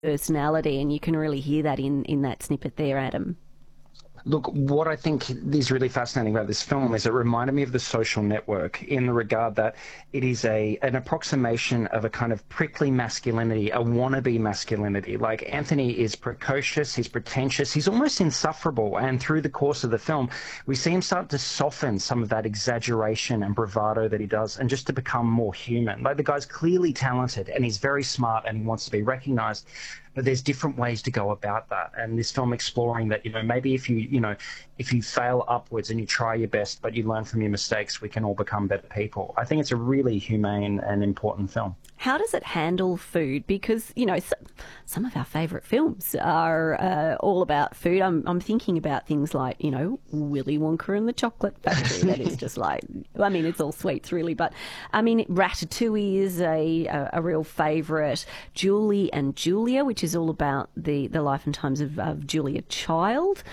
personality, and you can really hear that in that snippet there, Adam. Look, what I think is really fascinating about this film is it reminded me of The Social Network in the regard that it is an approximation of a kind of prickly masculinity, a wannabe masculinity. Like, Anthony is precocious, he's pretentious, he's almost insufferable. And through the course of the film, we see him start to soften some of that exaggeration and bravado that he does, and just to become more human. Like, the guy's clearly talented and he's very smart and he wants to be recognized. But there's different ways to go about that. And this film exploring that, maybe if you fail upwards and you try your best, but you learn from your mistakes, we can all become better people. I think it's a really humane and important film. How does it handle food? Because, some of our favourite films are all about food. I'm thinking about things like, Willy Wonka and the Chocolate Factory. That is just like, it's all sweets really. But, Ratatouille is a real favourite. Julie and Julia, which is all about the life and times of Julia Child.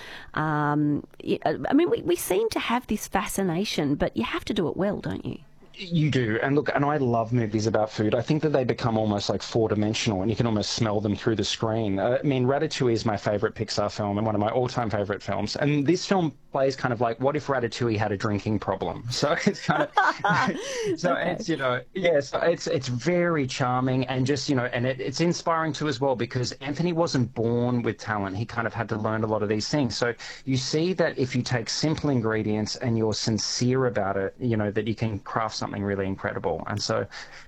We seem to have this fascination, but you have to do it well, don't you? You do. And look, and I love movies about food. I think that they become almost like four-dimensional and you can almost smell them through the screen. Ratatouille is my favourite Pixar film and one of my all-time favourite films. And this film plays kind of like, what if Ratatouille had a drinking problem? So it's kind of, so okay. It's very charming and just, and it's inspiring too as well, because Anthony wasn't born with talent. He kind of had to learn a lot of these things. So you see that if you take simple ingredients and you're sincere about it, that you can craft something really incredible. And so,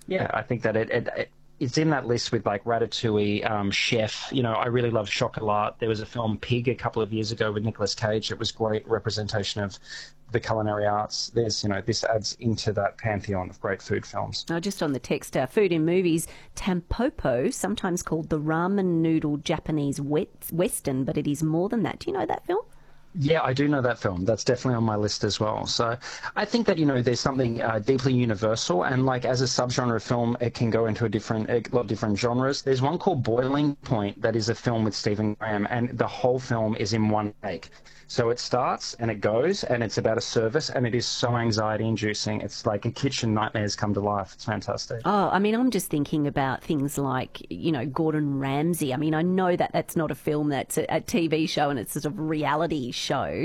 I think that it's in that list with like Ratatouille, Chef. I really love Chocolat. There was a film Pig a couple of years ago with Nicolas Cage. It was great representation of the culinary arts. There's, this adds into that pantheon of great food films. Now, just on the text, food in movies, Tampopo, sometimes called the ramen noodle Japanese Western, but it is more than that. Do you know that film? Yeah, I do know that film. That's definitely on my list as well. So I think that, there's something deeply universal, and like as a subgenre of film, it can go into a lot of different genres. There's one called Boiling Point that is a film with Stephen Graham, and the whole film is in one take. So it starts and it goes, and it's about a service, and it is so anxiety-inducing. It's like a kitchen nightmares come to life. It's fantastic. Oh, I'm just thinking about things like, Gordon Ramsay. I know that that's not a film, that's a TV show, and it's sort of a reality show,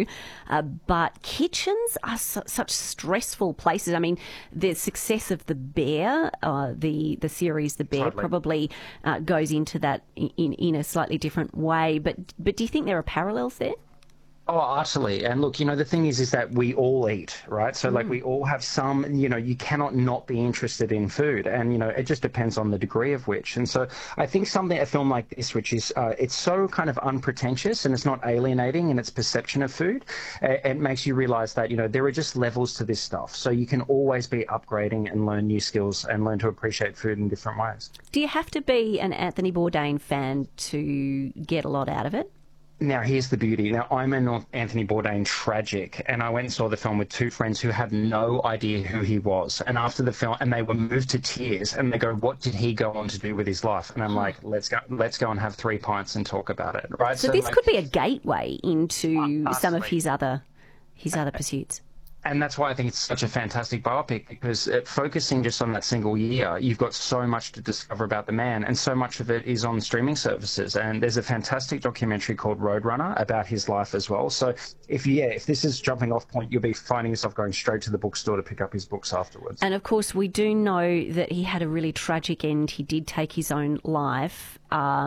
but kitchens are such stressful places. The success of The Bear, the series The Bear, totally. Probably goes into that in a slightly different way. But do you think there are parallels there? Oh, utterly. And look, the thing is that we all eat, right? So like we all have some, you cannot not be interested in food, and, it just depends on the degree of which. And so I think a film like this, which is, it's so kind of unpretentious and it's not alienating in its perception of food. It makes you realize that, there are just levels to this stuff. So you can always be upgrading and learn new skills and learn to appreciate food in different ways. Do you have to be an Anthony Bourdain fan to get a lot out of it? Now, here's the beauty. Now, I'm an Anthony Bourdain tragic, and I went and saw the film with two friends who had no idea who he was. And after the film, and they were moved to tears, and they go, what did he go on to do with his life? And I'm like, let's go and have 3 pints and talk about it, right? So this could be a gateway into some of his other pursuits. And that's why I think it's such a fantastic biopic, because focusing just on that single year, you've got so much to discover about the man, and so much of it is on streaming services. And there's a fantastic documentary called Roadrunner about his life as well. So if this is jumping off point, you'll be finding yourself going straight to the bookstore to pick up his books afterwards. And of course, we do know that he had a really tragic end. He did take his own life.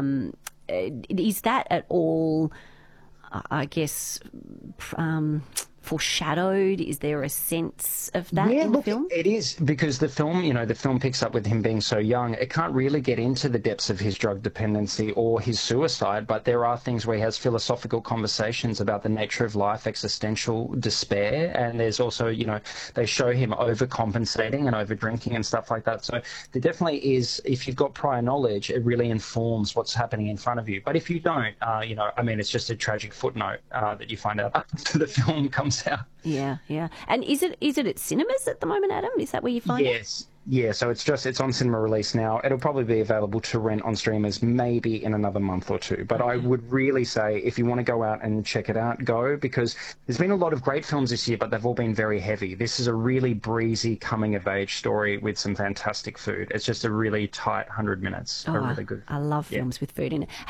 Is that at all, I guess, foreshadowed? Is there a sense of that in the film? It is, because the film picks up with him being so young. It can't really get into the depths of his drug dependency or his suicide, but there are things where he has philosophical conversations about the nature of life, existential despair, and there's also, they show him overcompensating and over drinking and stuff like that. So there definitely is, if you've got prior knowledge, it really informs what's happening in front of you. But if you don't, it's just a tragic footnote that you find out after the film comes out. Yeah. And is it at cinemas at the moment, Adam? Is that where you find it? Yeah, so it's on cinema release now. It'll probably be available to rent on streamers maybe in another month or two. But I would really say if you want to go out and check it out, go, because there's been a lot of great films this year, but they've all been very heavy. This is a really breezy coming-of-age story with some fantastic food. It's just a really tight 100 minutes. Oh, a really good I love films with food in it.